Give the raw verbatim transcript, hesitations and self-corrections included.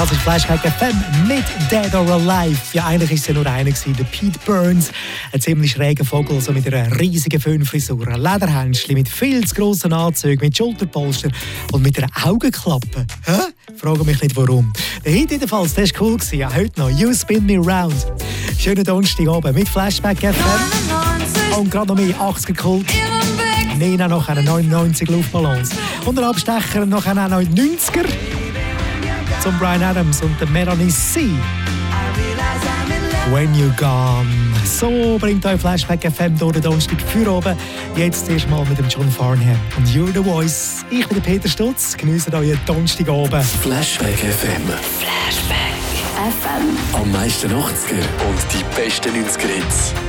Das ist Flashback F M mit Dead or Alive. Ja, eigentlich war es ja nur einer, der Pete Burns. Ein ziemlich schräger Vogel, so mit einer riesigen Föhnfrisur, ein Lederhändchen mit viel zu grossen Anzügen, mit Schulterpolster und mit einer Augenklappe. Hä? Frage mich nicht, warum. Der Hit jedenfalls, der war cool. Ja, heute noch «You Spin Me Round». Schönen Donnerstag oben mit Flashback F M. Und gerade noch mehr achtziger-Kult. Nena noch eine neunundneunzig Luftballons. Und ein Abstecher noch eine neunziger. Zum Bryan Adams und der Melanie C. «When You're Gone». So bringt euch Flashback F M durch den Donnerstag für oben. Jetzt erstmal mit dem John Farnham und «You're the Voice». Ich bin der Peter Stutz. Genießt euren Donnerstag oben. Flashback F M. Flashback F M. Am meisten achtziger und die besten neunziger Hits.